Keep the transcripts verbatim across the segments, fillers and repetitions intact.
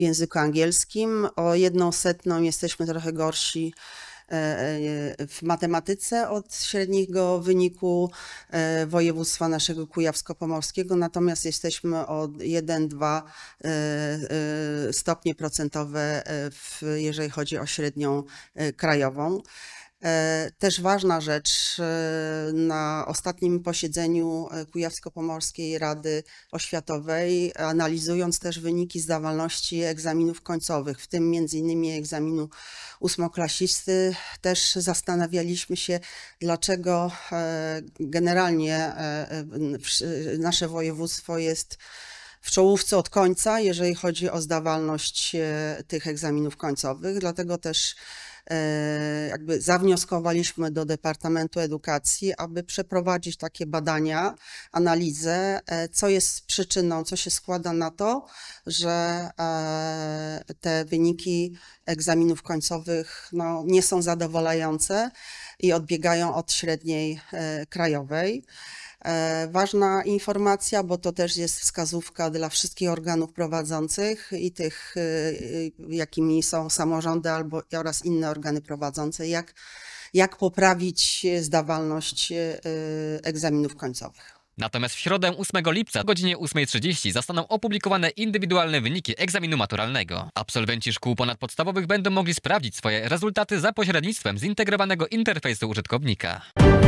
w języku angielskim. O jedną setną jesteśmy trochę gorsi w matematyce od średniego wyniku województwa naszego kujawsko-pomorskiego, natomiast jesteśmy o jeden do dwóch stopnie procentowe, w, jeżeli chodzi o średnią krajową. Też ważna rzecz, na ostatnim posiedzeniu Kujawsko-Pomorskiej Rady Oświatowej, analizując też wyniki zdawalności egzaminów końcowych, w tym między innymi egzaminu ósmoklasisty, też zastanawialiśmy się, dlaczego generalnie nasze województwo jest w czołówce od końca, jeżeli chodzi o zdawalność tych egzaminów końcowych, dlatego też jakby zawnioskowaliśmy do Departamentu Edukacji, aby przeprowadzić takie badania, analizę, co jest przyczyną, co się składa na to, że te wyniki egzaminów końcowych no, nie są zadowalające i odbiegają od średniej krajowej. Ważna informacja, bo to też jest wskazówka dla wszystkich organów prowadzących i tych, jakimi są samorządy albo oraz inne organy prowadzące, jak, jak poprawić zdawalność egzaminów końcowych. Natomiast w środę ósmego lipca o godzinie ósmej trzydzieści zostaną opublikowane indywidualne wyniki egzaminu maturalnego. Absolwenci szkół ponadpodstawowych będą mogli sprawdzić swoje rezultaty za pośrednictwem zintegrowanego interfejsu użytkownika.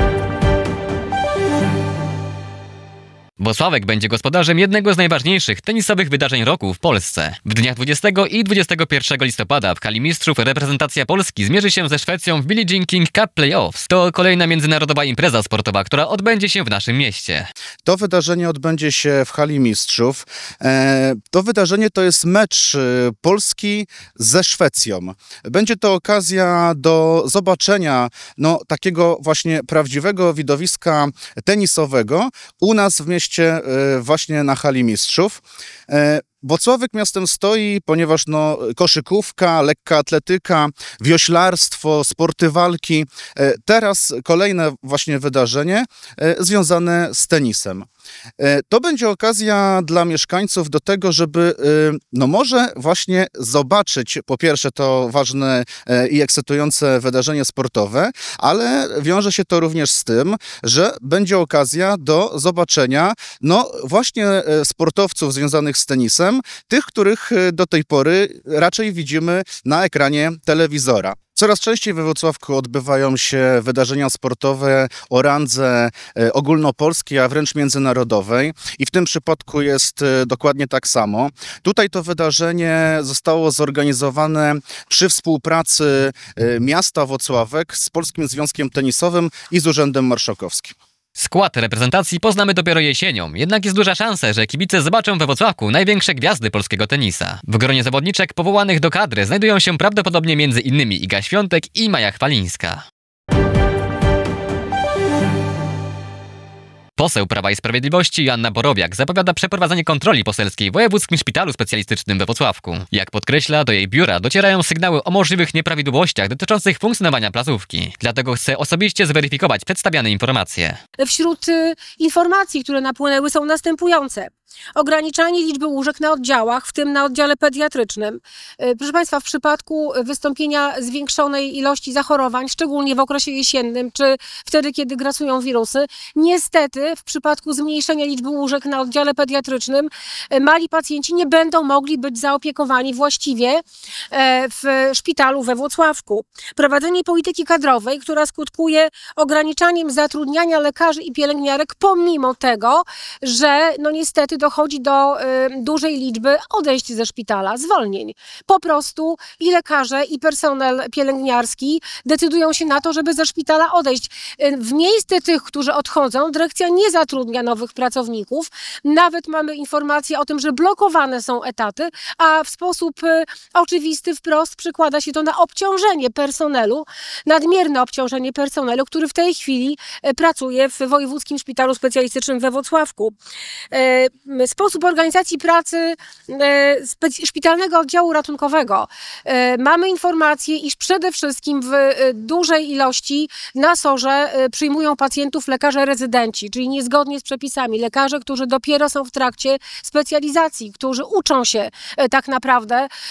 Włocławek będzie gospodarzem jednego z najważniejszych tenisowych wydarzeń roku w Polsce. W dniach dwudziestego i dwudziestego pierwszego listopada w hali mistrzów reprezentacja Polski zmierzy się ze Szwecją w Billie Jean King Cup Playoffs. To kolejna międzynarodowa impreza sportowa, która odbędzie się w naszym mieście. To wydarzenie odbędzie się w hali mistrzów. To wydarzenie to jest mecz Polski ze Szwecją. Będzie to okazja do zobaczenia no, takiego właśnie prawdziwego widowiska tenisowego u nas w mieście właśnie na hali mistrzów. Włocławek miastem stoi, ponieważ no, koszykówka, lekka atletyka, wioślarstwo, sporty walki. Teraz kolejne właśnie wydarzenie związane z tenisem. To będzie okazja dla mieszkańców do tego, żeby no może właśnie zobaczyć po pierwsze to ważne i ekscytujące wydarzenie sportowe, ale wiąże się to również z tym, że będzie okazja do zobaczenia no właśnie sportowców związanych z tenisem, tych, których do tej pory raczej widzimy na ekranie telewizora. Coraz częściej we Włocławku odbywają się wydarzenia sportowe o randze ogólnopolskiej, a wręcz międzynarodowej i w tym przypadku jest dokładnie tak samo. Tutaj to wydarzenie zostało zorganizowane przy współpracy miasta Włocławek z Polskim Związkiem Tenisowym i z Urzędem Marszałkowskim. Skład reprezentacji poznamy dopiero jesienią, jednak jest duża szansa, że kibice zobaczą we Włocławku największe gwiazdy polskiego tenisa. W gronie zawodniczek powołanych do kadry znajdują się prawdopodobnie między innymi Iga Świątek i Maja Chwalińska. Poseł Prawa i Sprawiedliwości Joanna Borowiak zapowiada przeprowadzenie kontroli poselskiej w Wojewódzkim Szpitalu Specjalistycznym we Włocławku. Jak podkreśla, do jej biura docierają sygnały o możliwych nieprawidłowościach dotyczących funkcjonowania placówki. Dlatego chce osobiście zweryfikować przedstawiane informacje. Wśród y, informacji, które napłynęły, są następujące. Ograniczanie liczby łóżek na oddziałach, w tym na oddziale pediatrycznym. Proszę Państwa, w przypadku wystąpienia zwiększonej ilości zachorowań, szczególnie w okresie jesiennym, czy wtedy, kiedy grasują wirusy, niestety w przypadku zmniejszenia liczby łóżek na oddziale pediatrycznym mali pacjenci nie będą mogli być zaopiekowani właściwie w szpitalu we Włocławku. Prowadzenie polityki kadrowej, która skutkuje ograniczaniem zatrudniania lekarzy i pielęgniarek, pomimo tego, że no niestety dochodzi do y, dużej liczby odejść ze szpitala, zwolnień. Po prostu i lekarze, i personel pielęgniarski decydują się na to, żeby ze szpitala odejść. Y, w miejsce tych, którzy odchodzą, dyrekcja nie zatrudnia nowych pracowników. Nawet mamy informacje o tym, że blokowane są etaty, a w sposób y, oczywisty, wprost przekłada się to na obciążenie personelu, nadmierne obciążenie personelu, który w tej chwili y, pracuje w Wojewódzkim Szpitalu Specjalistycznym we Wrocławku. Y, sposób organizacji pracy e, spe- szpitalnego oddziału ratunkowego. E, Mamy informację, iż przede wszystkim w e, dużej ilości na sorze e, przyjmują pacjentów lekarze rezydenci, czyli niezgodnie z przepisami. Lekarze, którzy dopiero są w trakcie specjalizacji, którzy uczą się e, tak naprawdę